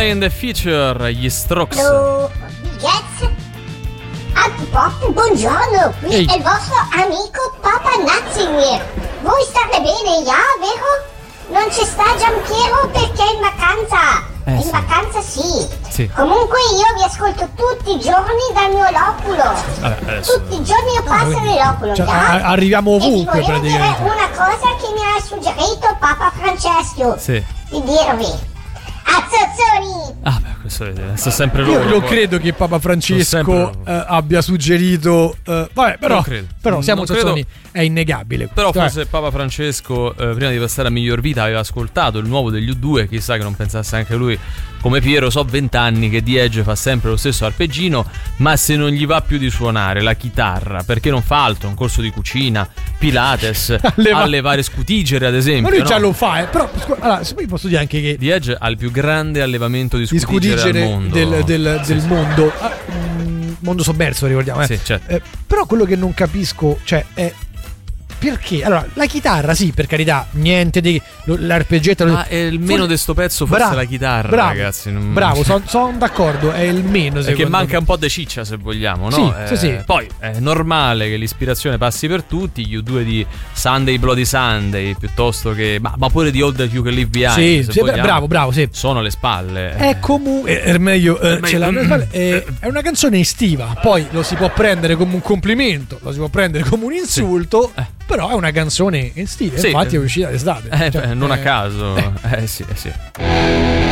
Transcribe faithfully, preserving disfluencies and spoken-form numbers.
Today in the Future, gli Strokes. Hello, yes. Ah, Pop, buongiorno, qui Ehi. è il vostro amico Papa Nazzimir. Voi state bene, ja, vero? Non ci sta Giampiero perché è in vacanza. Eh, in sì. vacanza sì. Sì. Comunque io vi ascolto tutti i giorni dal mio loculo. Vabbè, adesso- Tutti i giorni io passo quindi- nel loculo, cioè, ja? a- arriviamo ovunque, E ti volevo dire praticamente. una cosa che mi ha suggerito Papa Francesco. Sì. Di dirvi. Azzozzoni! Ah, beh, questo è, sto sempre Io loro. non poi. credo che Papa Francesco sempre- eh, abbia suggerito. eh, vabbè, però, Non credo. però siamo Non credo. Zozzoni, è innegabile. Però Cioè, forse Papa Francesco, eh, prima di passare a miglior vita, aveva ascoltato il nuovo degli U due. Chissà che non pensasse anche lui, come Piero, so vent'anni che The Edge fa sempre lo stesso arpeggino, ma se non gli va più di suonare la chitarra, perché non fa altro, un corso di cucina, Pilates, Alleva- allevare scutigere ad esempio. ma lui già no? lo fa, eh, però scu- allora, se poi posso dire anche che The Edge ha il più grande allevamento di di scudigere, scudigere al mondo. del, del- Sì, del sì. mondo, ah, mm, mondo sommerso, ricordiamo. Eh. Sì, certo. Eh, però quello che non capisco, cioè, è perché? Allora, la chitarra, sì, per carità, niente di lo- l'arpeggetto. Ah, è il meno For- di sto pezzo, forse Bravo, la chitarra, bravo, ragazzi. non- Bravo, sono d'accordo, è il meno. Perché secondo manca me. un po' di ciccia, se vogliamo, no? Sì, Eh, sì, sì. Poi è normale che l'ispirazione passi per tutti. Gli U due di Sunday Bloody Sunday, piuttosto che. Ma, ma pure di All That You Can Leave Behind. Sì, se sì, vogliamo, bravo, bravo, sì. sono alle spalle. È comunque è meglio, eh, meglio- ce l'ha alle spalle, è, è una canzone estiva. Poi lo si può prendere come un complimento, lo si può prendere come un insulto, Eh. però è una canzone estiva. Sì, Infatti eh. è uscita d'estate. Eh, Cioè, beh, non a eh, caso. eh. Eh sì, eh sì.